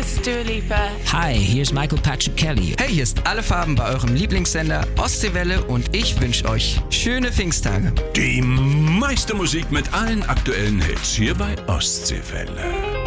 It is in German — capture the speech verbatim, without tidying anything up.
it's Dua Lipa. Hi, hier ist Michael Patrick Kelly. Hey, hier ist Alle Farben bei eurem Lieblingssender Ostseewelle und ich wünsche euch schöne Pfingsttage. Die meiste Musik mit allen aktuellen Hits hier bei Ostseewelle.